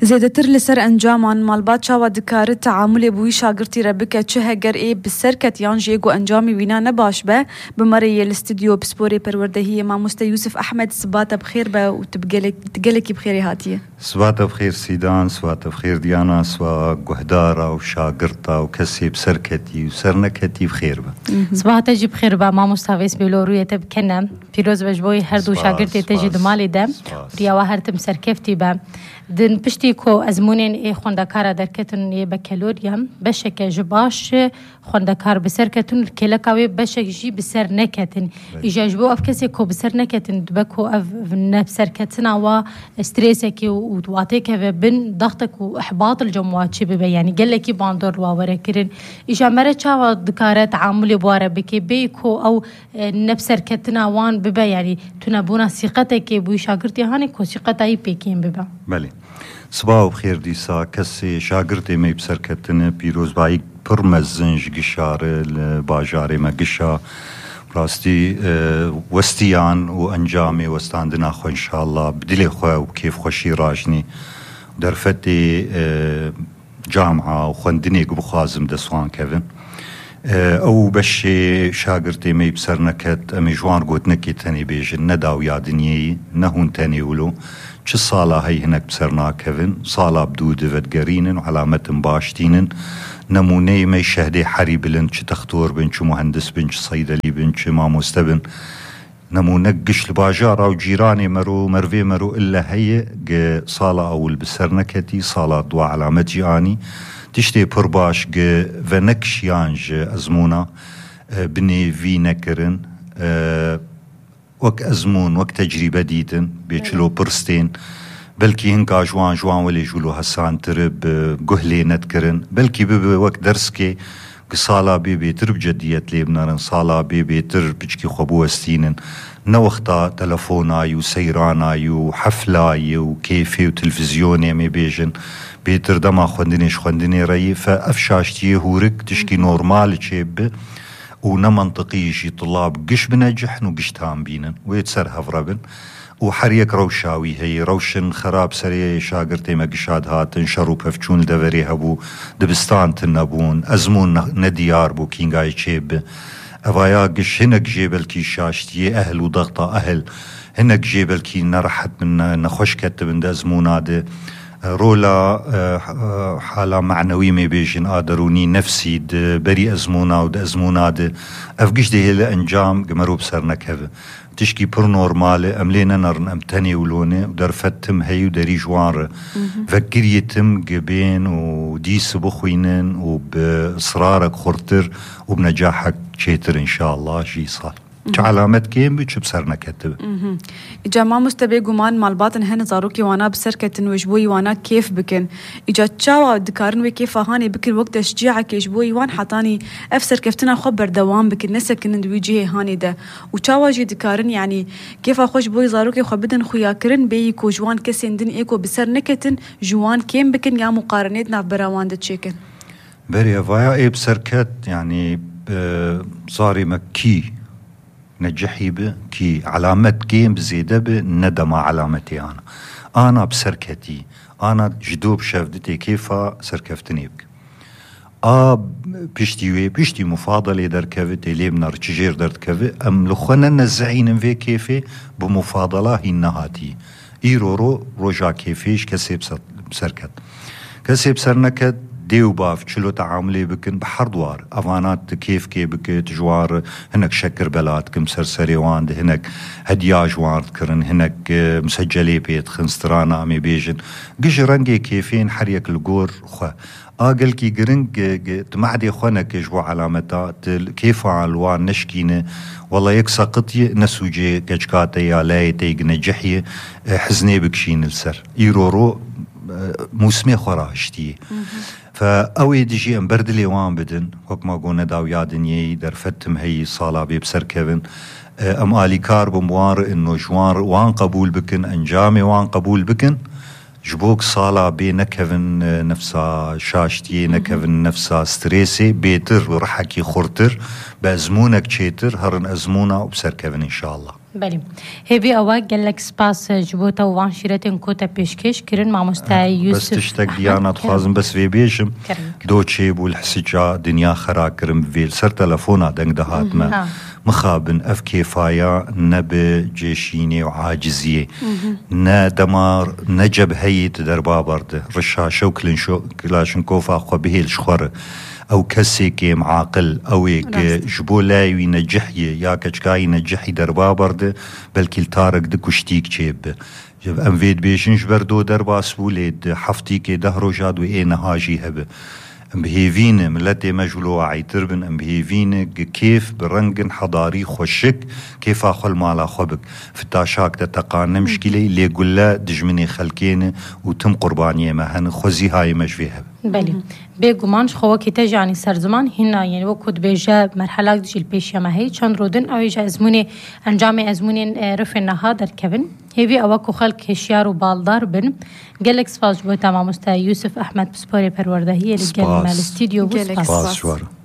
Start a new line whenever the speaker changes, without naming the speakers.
زێدەتر لەسەر ئەنجامان ماڵبات چاوا دکارت تعاملێ بووی شاگرتی رەبکە چه هەگەر ئێ بسەرکەت یان ژێگ و ئەنجامی وینا نەباش بە بمەرەیە لستودیۆ پسپۆرێ پەروەردەهیە مامۆستا یوسف ئەحمەد سباتە بخێر بە و تگەلێکی بخێری هاتیە.
سباتە بخێر سیدان، سباتە بخێر دیانا، سوا گوهدارە و شاگرتە و کەسێ بسەرکەتی و سەرنەکەتی بخێر بە.
سباتەجی بخێر بە مامۆستا وێس بێلۆڕوویەتە بکەنە پیرۆز بەشبۆی هەردوو شاگرتێ تێژی دماڵی دە ریاوە هەرتم سەرکەفتی بە دن پشتی کۆ ئەزمونێن ئێ خوندەکارە دەرکەتن ێ بە کەلۆریەم بەشێکە ژ باش خوندەکار بسەرکەتن کێلەکاوێ بەشێکژی بسەر نەکەتن ئیژەش بۆ ئەف کەسێک کۆ بسەر نەکەتن بە کۆ ئەف نەبسەرکەتنەوە سترێسێکی و دواتێکەوێ بن دەختێک و ئەحباط الجەمواچی ببە یعنی گەلێکی باندۆر واوەرەکردن ئیژەمەرە چاوە دکارە تعاملی بوارە بکێ بێ کۆ ئەو نەبسەرکەتنەوان ببە یعنی تونەبوونا سیقەتێکی بووی شاگرتی هانی کۆ سیقەتایی پێکێن ببە.
بله سبا و بخێر دیسا کەسێ شاگرتێ مەی بسەرکەتنە پیرۆزبایی پڕ مەزنج گشارە لە باژارێ مەگشا ڕاستی وەستیان و ئەنجامێ وەستاندنا خۆ ئینشاءالله بدلێ خۆ و کێف خۆشی ڕاژنی دەرفەتێ جامعا و خوێندنێک بخوازم دەسوان کەون ئەو بەشێ شاگرتێ مەی بسەر نەکەت ئەمێ ژوان گوتنەکی تەنێ بێژن نەدا و یادنیەی نەهون تەنێ ولو چه ساڵا هەی هەنەک بسەر ناکەون ساڵا بدوو دەڤەتگەرینن و علامەتن باشتینن نمونەی مەی شەهدێ حەری بلن چ تەختۆر بن چ مهندس بن چ سەیدەلی بن چ مامۆستە بن نمونە گشت باژارا و جیرانێ مەرۆ مەروێ مەرۆ ئللا هەیە ساڵا ئەول بسەر نەکەتی ساڵا دوا علامەتی ئانی تشتێ پڕ باش ڤەنەکشیانژ ئەزمونە بنێ ڤی نەکردن وەک ئەزمون وەک تەجریبە دیتن بێچلۆ پرستێن بەلکی هنگا جوان وەلێ ژولۆ هەسانترە گوهلێ نەتکردن بەلکی ببێ وەک دەرسکێ ساڵا بێ بێتر بجەدیەت لێ بنەرن ساڵا بێ بێتر پچکی خۆ بوەستینن نەوەختا تەلەفۆنایی و سەیرانایی و حەفلایی و کێفێ و تلڤیزیۆنێ مێ بێژن بێتر دەما خوێندنێ ڕەیی فە ئەف شاشتیە هورک تشکی نۆرمال چێ بێ و نەمەنطقیشی طلاب گشت بنەجحن و گشتان بینن وێت سەر هەڤڕە بن و هەریەک ڕەوشاوی هەیە ڕەوشن خراپ سەرێ شاگرتێمە گشاد هاتن شەڕ و پەفچوون دەڤەرێ هەبوو دبستانتن نەبوون ئەزمون نەدیار بوو کینگای چێ بێ ئەڤایا گشت هەنەک ژێبەلکی شاشتیە ئەهل و دەغتا ئەهل هەنەک ژێبەلکی نەڕەحەت من نەخۆشکەتە بن دەزمونادە ڕۆلا حالا معنەوی مێ بێژن ئادەرونی نەفسی بەری ئەزمونا و ئەزمونادە ئەف گشت دەهێ لە ئەنجام گمەرۆ بسەر نەکەوە تشکی پڕ نۆرمالە ئەم لێ نەنەڕن ئەم تەنێ ولۆنێ و دەرفەتم هەی و دەری ژوانڕە ڤەگریتم گبێن و دیسە بخوینن و بسرارەک خورتر و بنەجاحەک چێتر ئینشاءالله ژی ساڵ چه علامت کێم بی چه بسەر نەکەتەوە
ئیجا مامۆستا بێگومان ماڵباتن هەنە زاروکی وانا بسەرکەتن وەش بۆی وانا کێف بکەن ئیجا چاوا دکارن وێ کێفاهانێ بکرد وەک دەشجیعەکێش بۆی وان حەتانی ئەف سەرکەفتنا خۆ بەردەوام بکرد نەسەکنن دوی جێ هانێدا و چاواژێ دکارن یعنی کێفا خۆش بۆی زاروکی خۆ بدن خویاکردن بێی کۆ ژوان کەسێندن ئێکۆ بسەر نەکەتن ژوان کێم بکن یا مقارنێت ناف بەراوان دەچێکن
بەرێ ڤایە ئێ بسەرکەت یعنی زاری مەکی نجحي به كي علامات جيم بزيادة به ندم علامتي أنا بسركتي أنا جدوب شافدتي كيفا سركفتني بك بيشتي مفاضلة در كفت اللي بنار تجير در كفت أم لخونا نزعين في كيفي بمفاضلة هنهاتي إيرورو رجع كيفيش كسيب سركت كسيب سرنكت ديو باف چلو تعاملي بكن بحردوار افانات كيف بك تجوار هناك شكر بلاد كم سرسري واند هناك هدياج وارد كرن هناك مسجلي بيت خنسترانا امي بيجن قش رنجي كيفين حريك القور خو اقل كي قرنج تمعدي خوانك جوا علامتات كيف علوان نشكينه والله يكسا قطي نسوجي كجكاتي يا لايتي نجحيه حزني بكشين السر يرورو موسمي خوراشتي فأوي ديجي ام بردلي وان بدن وك ما قونا داو يادنيي درفتم هي صالة بيبسر كيفن ام آلي كار بموار انو جوار وان قبول بكن انجامي وان قبول بكن جبوك صالة بي نكفن نفسا شاشتي نكفن نفسا ستريسي بيتر ورحكي خورتر بأزمونك تشيتر هرن أزمونا وبسر كيفن إن شاء الله
بله هبی آوا گلک سپاس جبوتا وان شیرتین کوتا پیشکش کرن مع مستعی یوسف
بس تشتاق ديانا تخازن بس في بيشم دوتشي والحسجة دنيا خرا كرم فيل سر تلفونا دنگ دهات ما مخابن اف كيفايا نب جيشيني وعاجزية نا دمار نجب هيت دربا برد رشا شوكلن شو كلاشنكوفا خو بهيل شخور او كسي كي معاقل او جبولاي وينجحي يا كشكاي نجحي دربا برد بلكي التارك دكشتيك تشيب جب ام فيد بيشنش بردو دربا سوليد حفتي كي دهرو جادو اي نهاجي هب ام بهيفين ملتي مجلو عيتربن ام بهيفين كيف برنجن حضاري خوشك كيف اخل مالا خبك في التاشاك تتقان مشكلة اللي يقول لا دجمني خلكين وتم قربانية مهن خوزي هاي مجفيها
بله بگومانش خوا کی تجانی سرزمان هنا یعنی وقت بیجا مرحله دیجیل پیشیا ماهی چند رودن اویجا ازمونی انجام ازمونی رفع نها در کبن هیوی اوکو خلق کشیار و بالدار بن گلکس فاز بو تمام مستعی یوسف احمد بسپاری پروردهی لگل مال استودیو
سپاس شوار